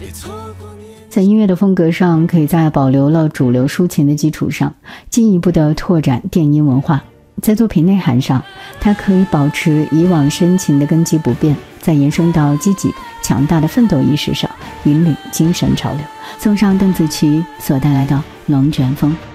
在音乐的风格上，可以在保留了主流抒情的基础上，进一步的拓展电音文化。在作品内涵上，它可以保持以往深情的根基不变，再延伸到积极强大的奋斗意识上，引领精神潮流。送上邓紫棋所带来的龙卷风。